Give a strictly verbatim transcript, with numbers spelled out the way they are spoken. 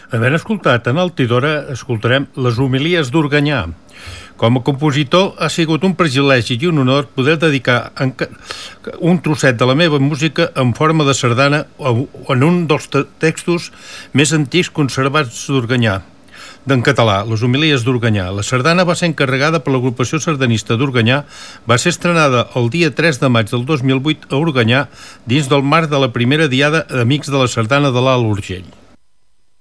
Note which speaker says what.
Speaker 1: Havent escoltat en Altidora, escoltarem les homilies d'Organyà. Com a compositor, ha sigut un privilegi i un honor poder dedicar un trosset de la meva música en forma de sardana en un dels textos més antics conservats d'Organyà, d'en català, les homilies d'Organyà. La sardana va ser encarregada per l'agrupació sardanista d'Organyà, va ser estrenada el dia tres de maig del dos mil vuit a Organyà, dins del marc de la primera diada d'Amics de la Sardana de l'Alt Urgell.